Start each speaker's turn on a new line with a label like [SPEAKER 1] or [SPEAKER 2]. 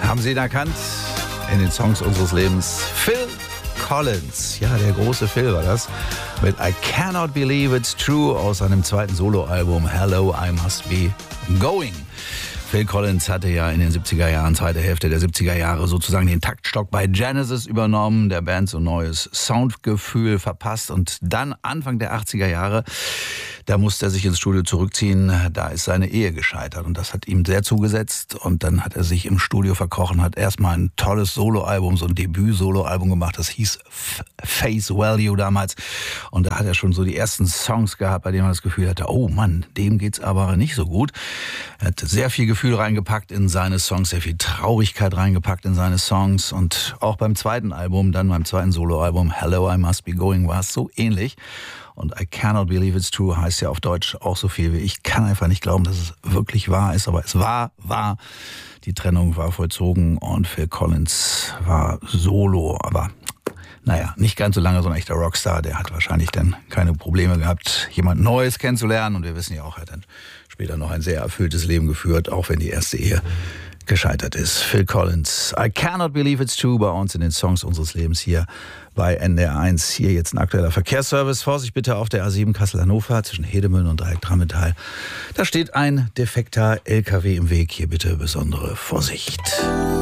[SPEAKER 1] Haben Sie ihn erkannt? In den Songs unseres Lebens. Phil Collins. Ja, der große Phil war das. Mit I Cannot Believe It's True aus seinem zweiten Soloalbum Hello, I Must Be Going. Phil Collins hatte ja in den 70er Jahren, zweite Hälfte der 70er Jahre sozusagen den Taktstock bei Genesis übernommen, der Band so ein neues Soundgefühl verpasst und dann Anfang der 80er Jahre, da musste er sich ins Studio zurückziehen, da ist seine Ehe gescheitert und das hat ihm sehr zugesetzt und dann hat er sich im Studio verkrochen, hat erstmal ein tolles Soloalbum, so ein Debüt-Soloalbum gemacht, das hieß Face Value damals und da hat er schon so die ersten Songs gehabt, bei denen man das Gefühl hatte, oh Mann, dem geht's aber nicht so gut. Er hat sehr viel Gefühl reingepackt in seine Songs, sehr viel Traurigkeit reingepackt in seine Songs und auch beim zweiten Album, dann beim zweiten Soloalbum Hello, I Must Be Going war es so ähnlich und I Cannot Believe It's True heißt ja auf Deutsch auch so viel wie ich kann einfach nicht glauben, dass es wirklich wahr ist, aber es war wahr. Die Trennung war vollzogen und Phil Collins war solo, aber naja, nicht ganz so lange so ein echter Rockstar, der hat wahrscheinlich dann keine Probleme gehabt, jemand Neues kennenzulernen und wir wissen ja auch, er hat dann später noch ein sehr erfülltes Leben geführt, auch wenn die erste Ehe gescheitert ist. Phil Collins, I Cannot Believe It's True bei uns in den Songs unseres Lebens hier bei NDR1. Hier jetzt ein aktueller Verkehrsservice. Vorsicht bitte auf der A7 Kassel-Hannover zwischen Hedemünde und Dreieck Drammental. Da steht ein defekter LKW im Weg. Hier bitte besondere Vorsicht.